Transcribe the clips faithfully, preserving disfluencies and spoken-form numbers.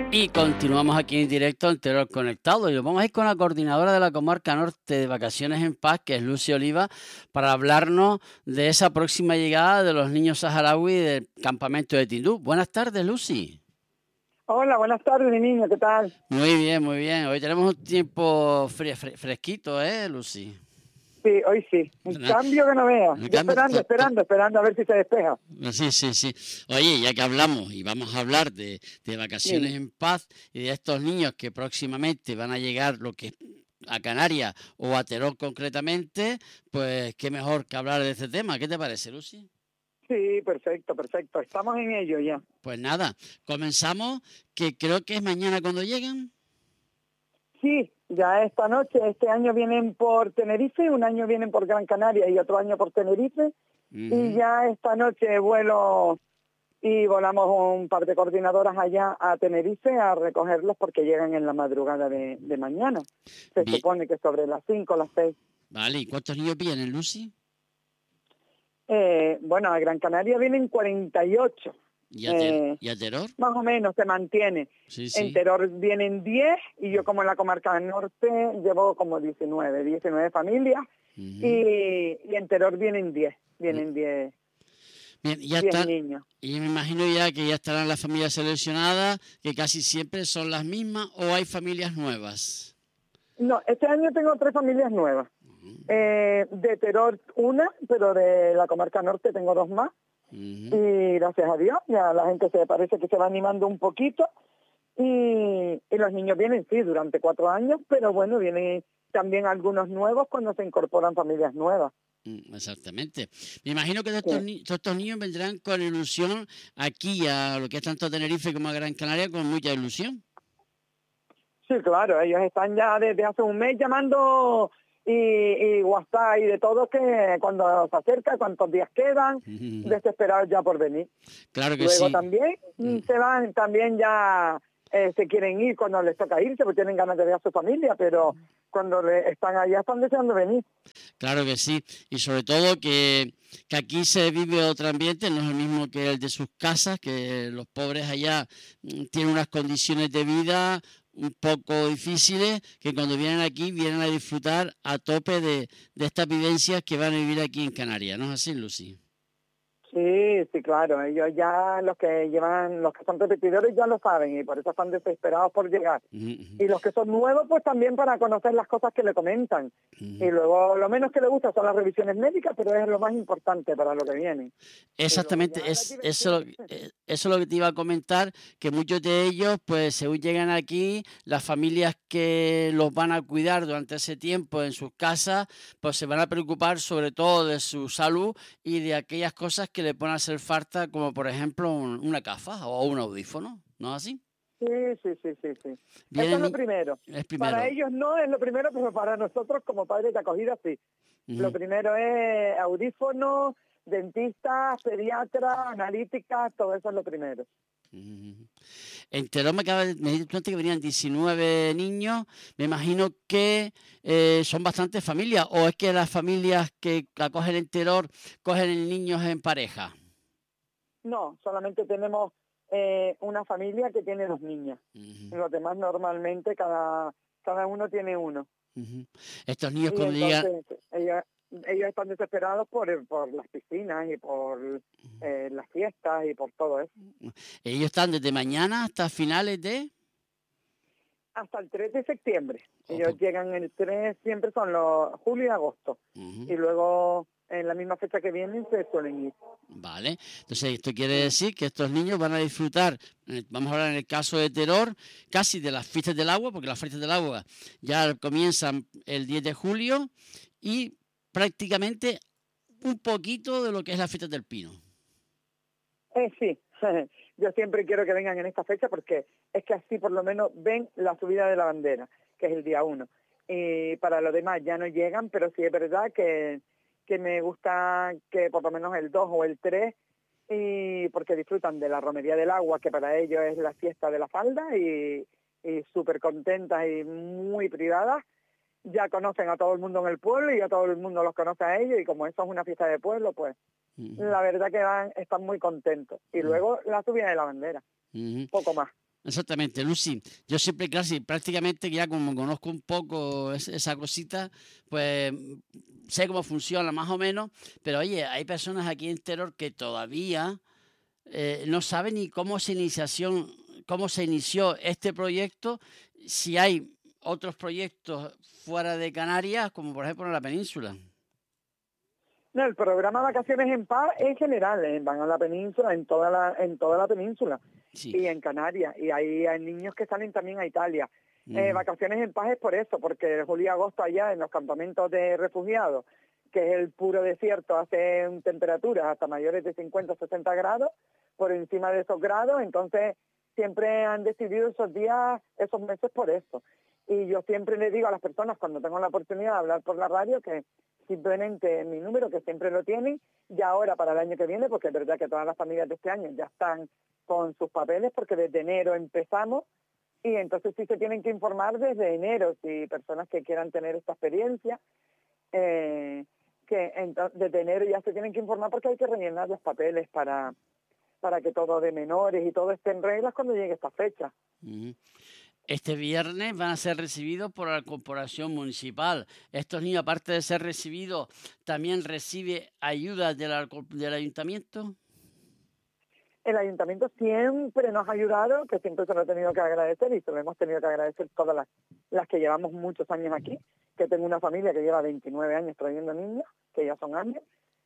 Y continuamos aquí en directo en Teruel Conectado. Y nos vamos a ir con la coordinadora de la Comarca Norte de Vacaciones en Paz, que es Lucy Oliva, para hablarnos de esa próxima llegada de los niños saharauis del campamento de Tinduf. Buenas tardes, Lucy. Hola, buenas tardes, mi niño, ¿qué tal? Muy bien, muy bien. Hoy tenemos un tiempo fre fre fresquito, ¿eh, Lucy? Sí, hoy sí. Un cambio que no veas. Yo Cambio, esperando, to, to, esperando, esperando a ver si se despeja. Sí, sí, sí. Oye, ya que hablamos y vamos a hablar de, de vacaciones Dime. en paz y de estos niños que próximamente van a llegar lo que a Canarias o a Terol concretamente, pues qué mejor que hablar de este tema. ¿Qué te parece, Lucy? Sí, perfecto, perfecto. Estamos en ello ya. Pues nada, comenzamos, que creo que es mañana cuando llegan. Sí, ya esta noche, este año vienen por Tenerife, un año vienen por Gran Canaria y otro año por Tenerife. Uh-huh. Y ya esta noche vuelo y volamos un par de coordinadoras allá a Tenerife a recogerlos porque llegan en la madrugada de, de mañana. Se Bien. supone que sobre las cinco o las seis. Vale, ¿y cuántos niños vienen, Lucy? Eh, bueno, a Gran Canaria vienen cuarenta y ocho. ¿Y a, ter eh, ¿Y a Teror? Más o menos se mantiene. Sí, sí. En Teror vienen diez y yo como en la comarca del norte llevo como diecinueve, diecinueve familias. Uh-huh. y, y en Teror vienen diez, vienen diez. Bien, ya está. Niños. Y me imagino ya que ya estarán las familias seleccionadas, que casi siempre son las mismas, o hay familias nuevas. No, este año tengo tres familias nuevas. Uh-huh. eh, de Teror una, pero de la comarca norte tengo dos más. Uh-huh. Y gracias a Dios, ya la gente se parece que se va animando un poquito. Y, y los niños vienen, sí, durante cuatro años, pero bueno, vienen también algunos nuevos cuando se incorporan familias nuevas. Exactamente. Me imagino que todos estos, ni todos estos niños vendrán con ilusión aquí a lo que es tanto Tenerife como a Gran Canaria, con mucha ilusión. Sí, claro, ellos están ya desde hace un mes llamando y, y WhatsApp y de todo, que cuando se acerca, cuántos días quedan, uh-huh. desesperados ya por venir. Claro que Luego sí. también uh-huh. se van, también ya eh, se quieren ir cuando les toca irse, porque tienen ganas de ver a su familia, pero cuando le, están allá están deseando venir. Claro que sí, y sobre todo que, que aquí se vive otro ambiente, no es el mismo que el de sus casas, que los pobres allá tienen unas condiciones de vida un poco difíciles, que cuando vienen aquí vienen a disfrutar a tope de, de estas vivencias que van a vivir aquí en Canarias, ¿no es así, Lucy? Sí, sí, claro, ellos ya, los que llevan, los que son repetidores ya lo saben y por eso están desesperados por llegar. Uh-huh. Y los que son nuevos, pues también para conocer las cosas que le comentan. Uh-huh. Y luego lo menos que le gusta son las revisiones médicas, pero es lo más importante para lo que viene. Exactamente, es, eso, eso es lo que te iba a comentar, que muchos de ellos, pues según llegan aquí, las familias que los van a cuidar durante ese tiempo en sus casas, pues se van a preocupar sobre todo de su salud y de aquellas cosas que le pueden hacer falta, como por ejemplo un, una gafa o un audífono, ¿no es así? Sí, sí, sí, sí, sí. Eso es lo primero. Es primero. Para ellos no es lo primero, pero para nosotros como padres de acogida sí. Uh-huh. Lo primero es audífonos, dentistas, pediatras, analíticas, todo eso es lo primero. Uh-huh. En Teror me acaba de me dijiste que venían diecinueve niños, me imagino que eh, son bastantes familias, o es que las familias que acogen en Teror cogen niños en pareja. No, solamente tenemos eh, una familia que tiene dos niñas. Uh-huh. Los demás normalmente cada, cada uno tiene uno. Uh-huh. Estos niños y cuando entonces, llegan... Ellos, ellos están desesperados por, por las piscinas y por eh, las fiestas y por todo eso. Ellos están desde mañana hasta finales de... Hasta el tres de septiembre. Oh, ellos pues... llegan el tres, siempre son los julio y agosto. Uh-huh. Y luego en la misma fecha que vienen se suelen ir. Vale, entonces esto quiere decir que estos niños van a disfrutar, vamos a hablar en el caso de Teror, casi de las fiestas del agua, porque las fiestas del agua ya comienzan el diez de julio y prácticamente un poquito de lo que es la fiesta del pino. Eh, sí, yo siempre quiero que vengan en esta fecha porque es que así por lo menos ven la subida de la bandera, que es el día uno. Y para los demás ya no llegan, pero sí es verdad que, que me gusta que por lo menos el dos o el tres, y porque disfrutan de la romería del agua, que para ellos es la fiesta de la falda, y, y súper contentas y muy privadas. Ya conocen a todo el mundo en el pueblo y a todo el mundo los conoce a ellos, y como eso es una fiesta de pueblo, pues uh-huh. la verdad que van, están muy contentos. Y uh-huh. luego la subida de la bandera, uh-huh. poco más. Exactamente, Lucy. Yo siempre casi prácticamente ya como conozco un poco es, esa cosita, pues sé cómo funciona más o menos, pero oye, hay personas aquí en Teror que todavía eh, no saben ni cómo se iniciación, cómo se inició este proyecto, si hay otros proyectos fuera de Canarias, como por ejemplo en la península. No, el programa Vacaciones en Paz es general, eh, van a la península, en toda la, en toda la península. Sí. Y en Canarias, y hay, hay niños que salen también a Italia. Mm. Eh, Vacaciones en Paz es por eso, porque julio y agosto allá en los campamentos de refugiados, que es el puro desierto, hacen temperaturas hasta mayores de cincuenta, sesenta grados, por encima de esos grados, entonces siempre han decidido esos días, esos meses por eso. Y yo siempre le digo a las personas cuando tengo la oportunidad de hablar por la radio que simplemente mi número, que siempre lo tienen, ya ahora para el año que viene, porque es verdad que todas las familias de este año ya están con sus papeles, porque desde enero empezamos, y entonces sí se tienen que informar desde enero, si personas que quieran tener esta experiencia, eh, que entonces, desde enero ya se tienen que informar porque hay que rellenar los papeles para, para que todo de menores y todo esté en reglas cuando llegue esta fecha. Uh-huh. Este viernes van a ser recibidos por la corporación municipal. Estos niños, aparte de ser recibidos, ¿también recibe ayuda de la, del ayuntamiento? El ayuntamiento siempre nos ha ayudado, que siempre se lo he tenido que agradecer y se lo hemos tenido que agradecer todas las, las que llevamos muchos años aquí, que tengo una familia que lleva veintinueve años trayendo niños, que ya son años,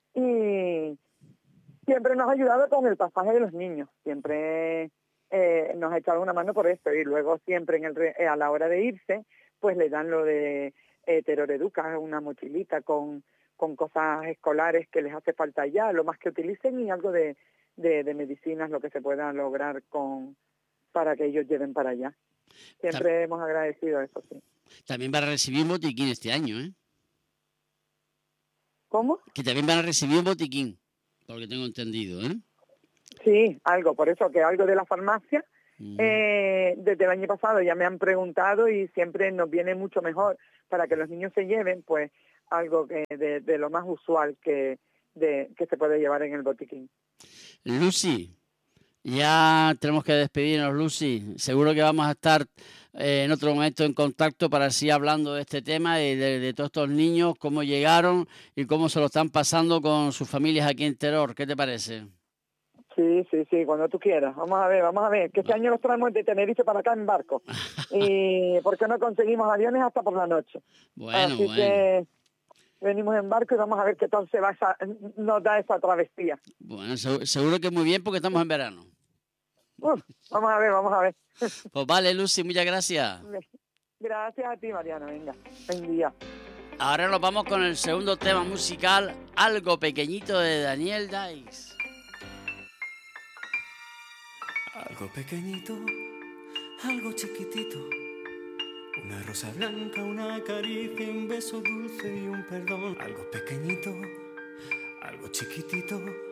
y siempre nos ha ayudado con el pasaje de los niños, siempre eh, nos ha echado una mano por esto, y luego siempre en el, eh, a la hora de irse, pues le dan lo de eh, Teror Educa, una mochilita con, con cosas escolares que les hace falta ya, lo más que utilicen, y algo de De, de medicinas, lo que se pueda lograr con para que ellos lleven para allá. Siempre También, hemos agradecido eso, sí. También van a recibir un botiquín este año, ¿eh? ¿Cómo? Que también van a recibir un botiquín, por lo que tengo entendido, ¿eh? Sí, algo, por eso que algo de la farmacia, uh-huh. eh, desde el año pasado ya me han preguntado y siempre nos viene mucho mejor para que los niños se lleven, pues algo que de, de lo más usual que, de, que se puede llevar en el botiquín. Lucy, ya tenemos que despedirnos, Lucy. Seguro que vamos a estar eh, en otro momento en contacto para seguir hablando de este tema y de, de todos estos niños, cómo llegaron y cómo se lo están pasando con sus familias aquí en Teror. ¿Qué te parece? Sí, sí, sí, cuando tú quieras. Vamos a ver, vamos a ver, que este año los traemos de Tenerife para acá en barco. Y porque no conseguimos aviones hasta por la noche. Bueno, Así bueno. que venimos en barco y vamos a ver qué tal se va esa, nos da esa travesía. Bueno, seguro que muy bien porque estamos en verano. Uf, vamos a ver, vamos a ver. Pues vale, Lucy, muchas gracias. Gracias a ti, Mariana, venga, buen día. Ahora nos vamos con el segundo tema musical, Algo Pequeñito de Daniel Dais. Algo pequeñito, algo chiquitito. Una rosa blanca, una caricia, un beso dulce y un perdón. Algo pequeñito, algo chiquitito.